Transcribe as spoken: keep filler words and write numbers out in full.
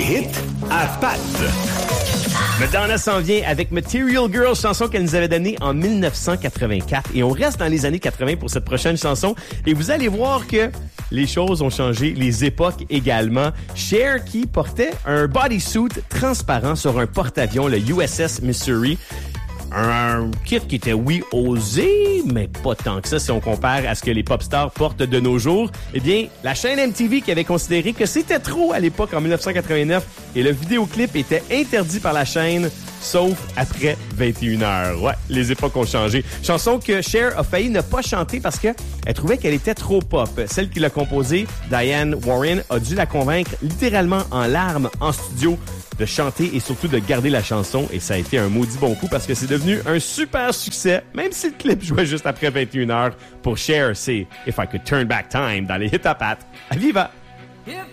hits à pattes. Madonna s'en vient avec Material Girl, chanson qu'elle nous avait donnée en dix-neuf cent quatre-vingt-quatre. Et on reste dans les années quatre-vingts pour cette prochaine chanson. Et vous allez voir que les choses ont changé, les époques également. Cher qui portait un bodysuit transparent sur un porte-avions, le U S S Missouri. Un kit qui était, oui, osé, mais pas tant que ça si on compare à ce que les pop stars portent de nos jours. Eh bien, la chaîne M T V qui avait considéré que c'était trop à l'époque en dix-neuf cent quatre-vingt-neuf et le vidéoclip était interdit par la chaîne, sauf après vingt et une heures. Ouais, les époques ont changé. Chanson que Cher a failli ne pas chanter parce que elle trouvait qu'elle était trop pop. Celle qui l'a composée, Diane Warren, a dû la convaincre littéralement en larmes en studio de chanter et surtout de garder la chanson. Et ça a été un maudit bon coup parce que c'est devenu un super succès, même si le clip jouait juste après vingt et une heures. Pour Cher, c'est If I Could Turn Back Time dans les hits à pattes. À Viva!